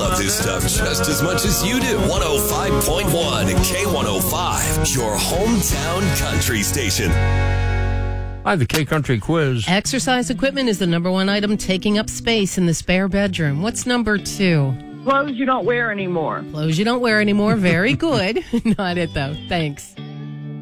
about this stuff just as much as you do. 105.1 K105, your hometown country station. Hi, the K-Country Quiz. Exercise equipment is the number one item taking up space in the spare bedroom. What's number two? Clothes you don't wear anymore. Clothes you don't wear anymore. Very good. Not it, though. Thanks.